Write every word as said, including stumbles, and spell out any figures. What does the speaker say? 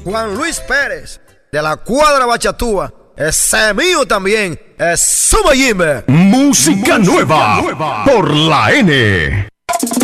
Juan Luis Pérez, de la Cuadra Bachatúa. Ese mío también, es Suma Jimbe. Música, Música nueva, nueva por la N.